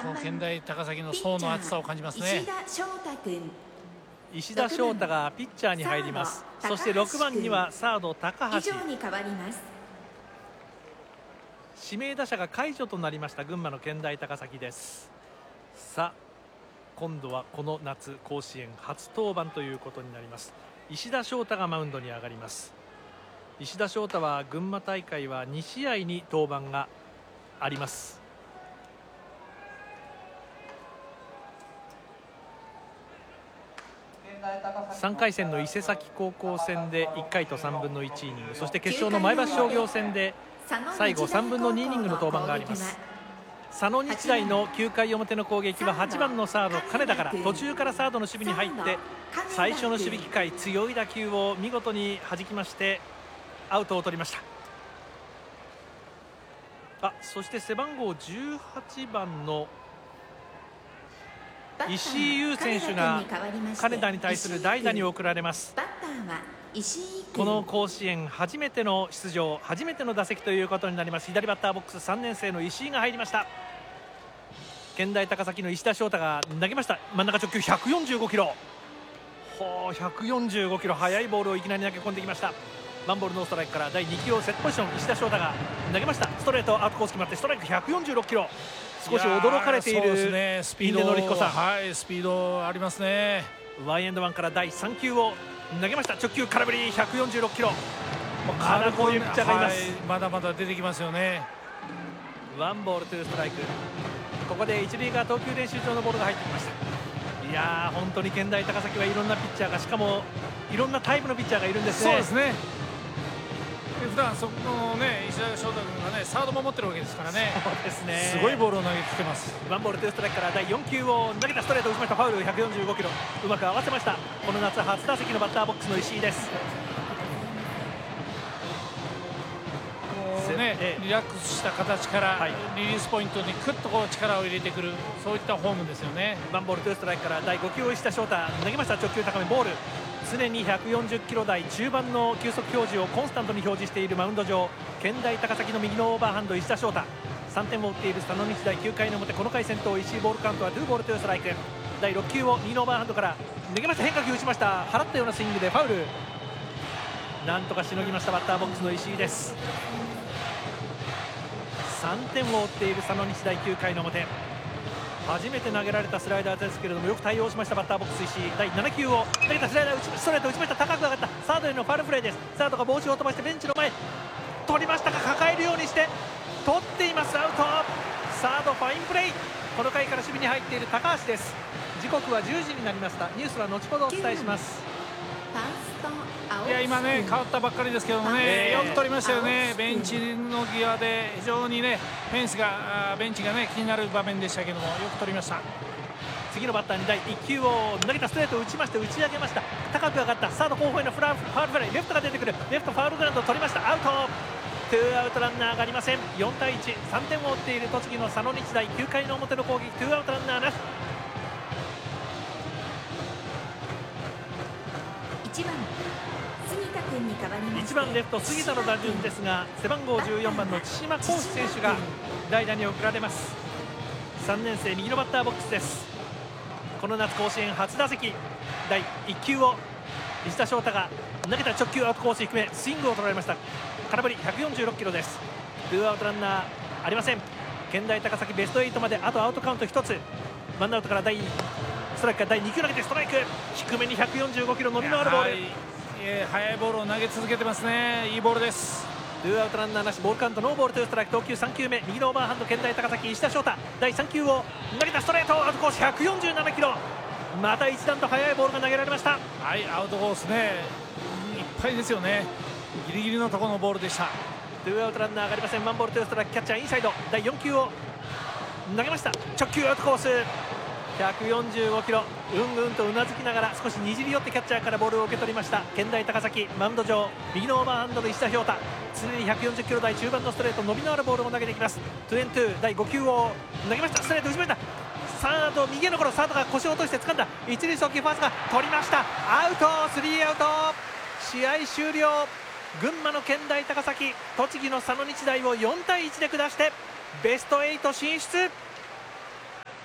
この県大高崎の層の厚さを感じますね。 石田翔太がピッチャーに入ります。そして6番にはサード高橋。指名打者が解除となりました群馬の県大高崎です。さあ今度はこの夏甲子園初登板ということになります。石田翔太がマウンドに上がります。石田翔太は群馬大会は2試合に登板があります。3回戦の伊勢崎高校戦で1回と3分の1イニング、そして決勝の前橋商業戦で最後3分の2イニングの登板があります。佐野日大の9回表の攻撃は8番のサード金田から、途中からサードの守備に入って最初の守備機会強い打球を見事に弾きましてアウトを取りました。そして背番号18番の石井優選手が金田に対する代打に送られます。この甲子園初めての出場、初めての打席ということになります。左バッターボックス3年生の石井が入りました。県大高崎の石田翔太が投げました。真ん中直球145キロ、145キロ、速いボールをいきなり投げ込んできました。ワンボールノーストライクから第2球をセットポジション、石田翔太が投げました。ストレートアウトコース決まってストライク146キロ。少し驚かれているスピードのりこさん、スピードありますね。 ワンエンドワンから第3球を投げました。直球空振り146キロ。まだこういうピッチャーがいます。 まだまだ出てきますよね。 ワンボールツーストライク。ここで一塁側投球練習場のボールが入ってきました。いやー本当に県大高崎はいろんなピッチャーが、しかもいろんなタイプのピッチャーがいるんですね。 そうですね。普段そこのね石田翔太君がねサード守ってるわけですからね。 そうですね。 すごいボールを投げつけます。 ワンボールツーストライクから第4球を投げたストレートを打ちました。ファウル145キロ、うまく合わせました。この夏初打席のバッターボックスの石井です。 リラックスした形からリリースポイントにクッとこう力を入れてくる、そういったフォームですよね。 ワンボールツーストライクから第5球を石田翔太投げました。直球高めボール、常に140キロ台中盤の球速表示をコンスタントに表示しているマウンド上、県大高崎の右のオーバーハンド石田翔太。3点を打っている佐野日大9回の表、この回先頭石井、ボールカウントは2ボール2ストライク。第6球を右のオーバーハンドから投げました。変化球打ちました。払ったようなスイングでファウル。なんとかしのぎましたバッターボックスの石井です。3点を追っている佐野日大9回の表、初めて投げられたスライダーですけれどもよく対応しましたバッターボックス石井。第7球を投げたスライダーストレート打ちました。高く上がったサードへのファウルプレーです。サードが帽子を飛ばしてベンチの前取りましたが、抱えるようにして取っています。アウト。サードファインプレー。この回から守備に入っている高橋です。時刻は10時になりました。ニュースは後ほどお伝えします。 いや今ね変わったばっかりですけどもね、よく取りましたよね。ベンチの際で非常にねベンチがね気になる場面でしたけどもよく取りました。 次のバッターに第1球を投げたストレートを打ちまして打ち上げました。高く上がったサード後方へのファウルフライ、レフトが出てくる、レフトファウルグラウンドを取りました。アウト。ツーアウトランナーがありません。4対1、3点を追っている栃木の佐野日大9回の表の攻撃、ツーアウトランナーなし。1番レフト杉田の打順ですが、背番号14番の千島浩志選手が代打に送られます。3年生右のバッターボックスです。この夏甲子園初打席、第1球を石田翔太が投げた直球アウトコース低め、スイングを取られました。空振り146キロです。ツーアウトランナーありません。県大高崎ベスト8まであとアウトカウント1つ。ワンアウトからストライクから第2球投げてストライク、低めに145キロ伸びのあるボール、 速いボールを投げ続けてますね。いいボールです。 ツーアウトランナーなし、ボールカウントノーボールツーストライク。投球3球目、右のオーバーハンド県大高崎石田翔太。第3球を投げたストレートアウトコース147キロ。また一段と速いボールが投げられました。 はい、アウトコースねいっぱいですよね。ギリギリのところのボールでした。 ツーアウトランナーがありません。ワンボールツーストライク。キャッチャーインサイド。第4球を投げました。直球アウトコース145キロ。うんうんとうなずきながら少しにじり寄ってキャッチャーからボールを受け取りました県大高崎。マウンド上右のオーバーハンドの石田翔太、常に140キロ台中盤のストレート、伸びのあるボールを投げていきます。2-2第5球を投げました。ストレート打ちました。サード右へのゴロ、サードが腰を落として掴んだ。一塁送球ファーストが取りました。アウト。3アウト。試合終了。群馬の県大高崎栃木の佐野日大を4対1で下してベスト8進出。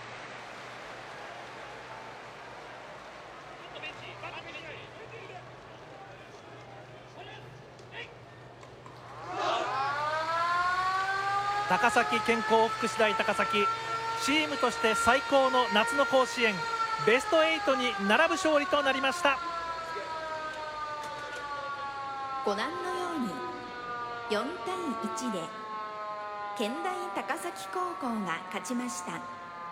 高崎健康福祉大高崎、チームとして最高の夏の甲子園ベスト8に並ぶ勝利となりました。 ご覧のように4対1で県大高崎高校が勝ちました。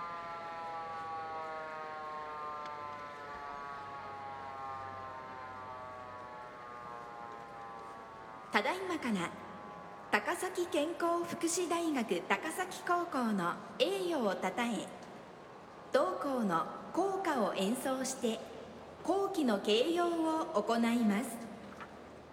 ただいまから高崎健康福祉大学高崎高校の栄誉をたたえ、同校の校歌を演奏して校旗の掲揚を行います。